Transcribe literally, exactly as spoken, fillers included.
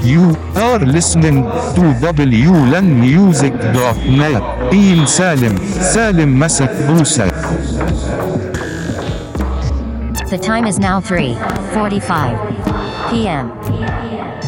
You are listening to w l a n music dot net. إيل سالم سالم مسك بوسك. The time is now three forty-five p m